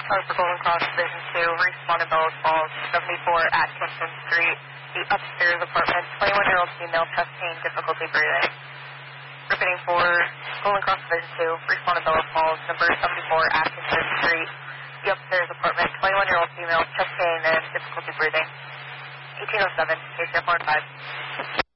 for Golden Cross Division 2, respond to Bellows Falls, 74 Atkinson Street, the upstairs apartment, 21-year-old female, chest pain, difficulty breathing. Repeating for Golden Cross Division 2, respond to Bellows Falls, number 74 Atkinson Street, the upstairs apartment, 21-year-old female, chest pain, and difficulty breathing. 1807, KCF 5.